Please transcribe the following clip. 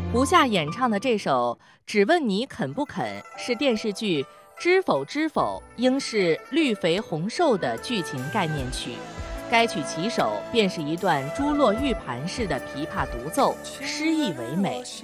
胡夏演唱的这首《只问你肯不肯》是电视剧《知否知否，应是绿肥红瘦》的剧情概念曲。该曲起首便是一段珠落玉盘式的琵琶独奏，诗意唯美。